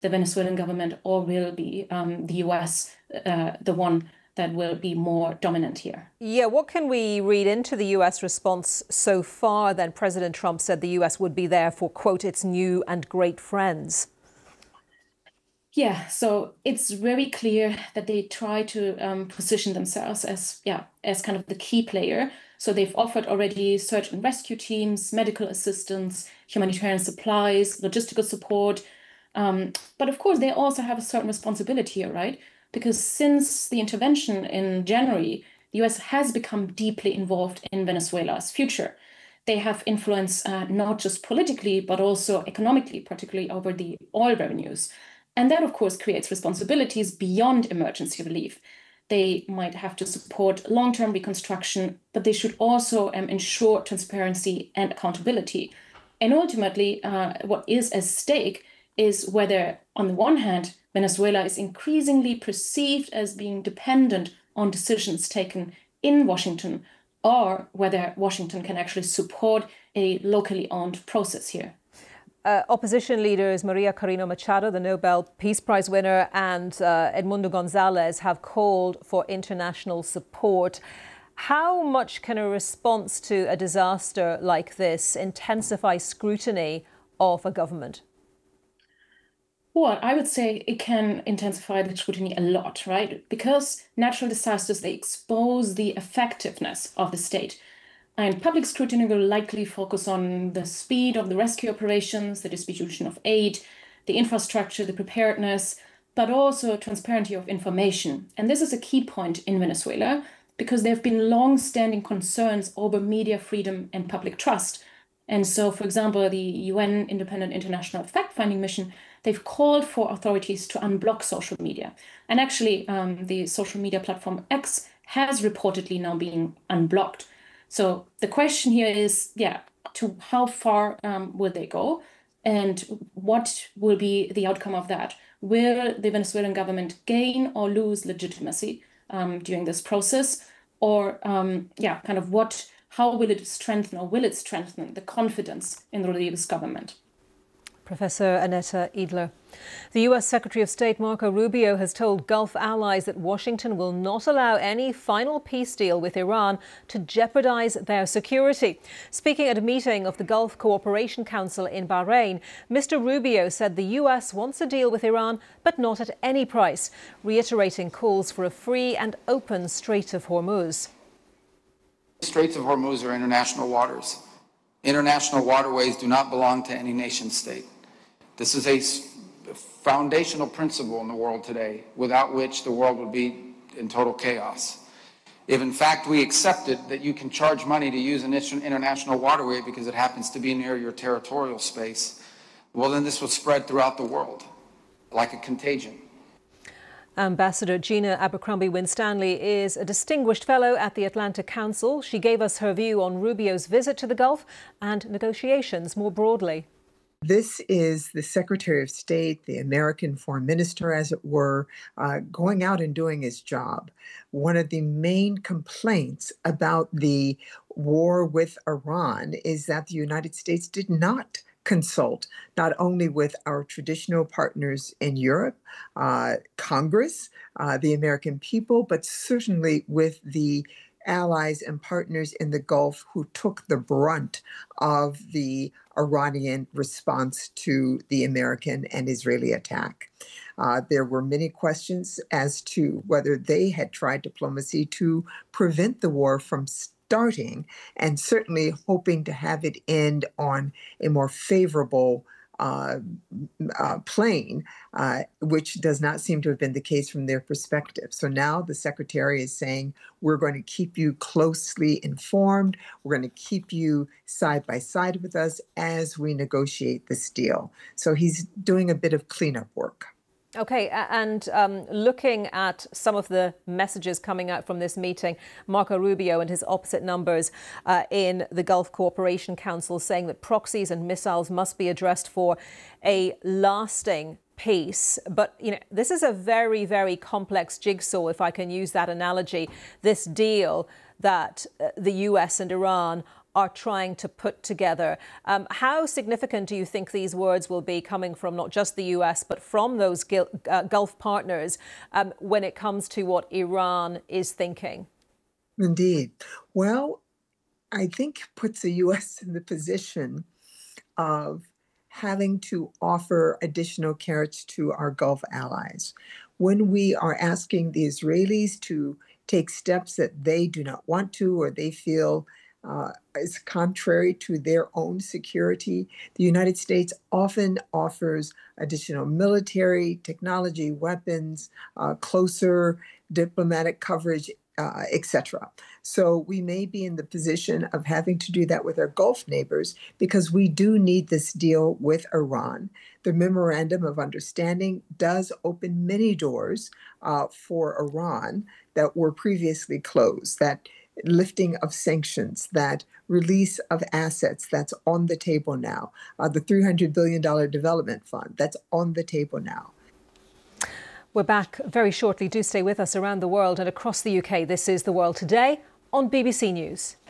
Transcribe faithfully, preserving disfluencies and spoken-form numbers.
the Venezuelan government, or will be um, the U S uh, the one that will be more dominant here. Yeah, what can we read into the U S response so far? Then President Trump said the U S would be there for, quote, its new and great friends. Yeah, so it's very clear that they try to um, position themselves as, yeah, as kind of the key player. So they've offered already search and rescue teams, medical assistance, humanitarian supplies, logistical support. Um, but of course, they also have a certain responsibility here, right? Because since the intervention in January, the U S has become deeply involved in Venezuela's future. They have influence uh, not just politically, but also economically, particularly over the oil revenues. And that, of course, creates responsibilities beyond emergency relief. They might have to support long-term reconstruction, but they should also um, ensure transparency and accountability. And ultimately, uh, what is at stake is whether, on the one hand, Venezuela is increasingly perceived as being dependent on decisions taken in Washington, or whether Washington can actually support a locally owned process here. Uh, opposition leaders Maria Corina Machado, the Nobel Peace Prize winner, and uh, Edmundo Gonzalez have called for international support. How much can a response to a disaster like this intensify scrutiny of a government? Well, I would say it can intensify the scrutiny a lot, right? Because natural disasters, they expose the effectiveness of the state. And public scrutiny will likely focus on the speed of the rescue operations, the distribution of aid, the infrastructure, the preparedness, but also transparency of information. And this is a key point in Venezuela because there have been long-standing concerns over media freedom and public trust. And so, for example, the U N Independent International Fact-Finding Mission, they've called for authorities to unblock social media. And actually, um, the social media platform X has reportedly now been unblocked. So the question here is, yeah, to how far um, will they go? And what will be the outcome of that? Will the Venezuelan government gain or lose legitimacy um, during this process? Or, um, yeah, kind of what, how will it strengthen or will it strengthen the confidence in Rodriguez's government? Professor Annetta Edler. The U S Secretary of State Marco Rubio has told Gulf allies that Washington will not allow any final peace deal with Iran to jeopardize their security. Speaking at a meeting of the Gulf Cooperation Council in Bahrain, Mister Rubio said the U S wants a deal with Iran, but not at any price, reiterating calls for a free and open Strait of Hormuz. The Straits of Hormuz are international waters. International waterways do not belong to any nation state. This is a foundational principle in the world today, without which the world would be in total chaos. If in fact we accepted that you can charge money to use an international waterway because it happens to be near your territorial space, well then this would spread throughout the world like a contagion. Ambassador Gina Abercrombie Winstanley is a distinguished fellow at the Atlantic Council. She gave us her view on Rubio's visit to the Gulf and negotiations more broadly. This is the Secretary of State, the American Foreign Minister, as it were, uh, going out and doing his job. One of the main complaints about the war with Iran is that the United States did not consult not only with our traditional partners in Europe, uh, Congress, uh, the American people, but certainly with the allies and partners in the Gulf who took the brunt of the Iranian response to the American and Israeli attack. Uh, there were many questions as to whether they had tried diplomacy to prevent the war from starting, and certainly hoping to have it end on a more favorable uh, uh, plane, uh, which does not seem to have been the case from their perspective. So now the Secretary is saying, we're going to keep you closely informed. We're going to keep you side by side with us as we negotiate this deal. So he's doing a bit of cleanup work. OK, and um, looking at some of the messages coming out from this meeting, Marco Rubio and his opposite numbers uh, in the Gulf Cooperation Council saying that proxies and missiles must be addressed for a lasting peace. But, you know, this is a very, very complex jigsaw, if I can use that analogy, this deal that uh, the U S and Iran are trying to put together. Um, how significant do you think these words will be coming from not just the U S, but from those uh, Gulf partners um, when it comes to what Iran is thinking? Indeed. Well, I think puts the U S in the position of having to offer additional carrots to our Gulf allies. When we are asking the Israelis to take steps that they do not want to, or they feel uh, is contrary to their own security, the United States often offers additional military, technology, weapons, uh, closer diplomatic coverage, uh, et cetera. So we may be in the position of having to do that with our Gulf neighbors because we do need this deal with Iran. The Memorandum of Understanding does open many doors uh, for Iran that were previously closed, that lifting of sanctions, that release of assets that's on the table now, uh, the three hundred billion dollars development fund that's on the table now. We're back very shortly. Do stay with us. Around the world and across the U K. This is The World Today on B B C News.